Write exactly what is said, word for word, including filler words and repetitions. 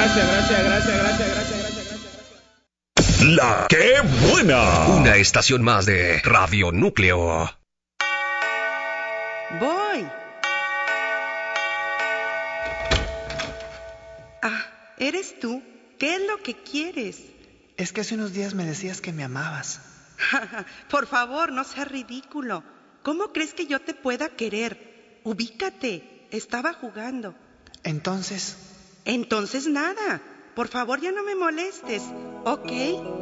gracias, gracias, gracias, gracias, gracias, gracias, gracias. La que buena. Una estación más de Radio Núcleo. Voy. Ah, ¿eres tú? ¿Qué es lo que quieres? Es que hace unos días me decías que me amabas. Por favor, no seas ridículo. ¿Cómo crees que yo te pueda querer? Ubícate. Estaba jugando. Entonces... Entonces nada. Por favor, ya no me molestes, ¿ok?